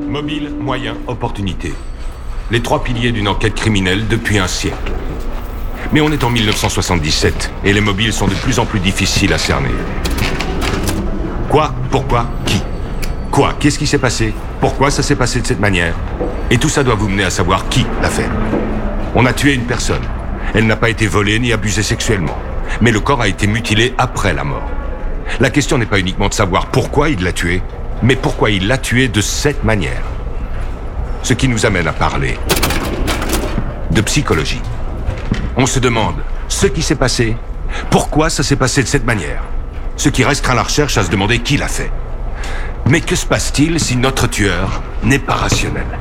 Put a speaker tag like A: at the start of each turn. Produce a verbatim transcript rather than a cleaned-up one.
A: Mobile, moyen, opportunité. Les trois piliers d'une enquête criminelle depuis un siècle. Mais on est en mille neuf cent soixante-dix-sept, et les mobiles sont de plus en plus difficiles à cerner. Quoi? Pourquoi? Qui? Quoi? Qu'est-ce qui s'est passé? Pourquoi ça s'est passé de cette manière? Et tout ça doit vous mener à savoir qui l'a fait. On a tué une personne. Elle n'a pas été volée ni abusée sexuellement. Mais le corps a été mutilé après la mort. La question n'est pas uniquement de savoir pourquoi il l'a tué, mais pourquoi il l'a tué de cette manière. Ce qui nous amène à parler de psychologie. On se demande ce qui s'est passé, pourquoi ça s'est passé de cette manière. Ce qui restreint la recherche à se demander qui l'a fait. Mais que se passe-t-il si notre tueur n'est pas rationnel ?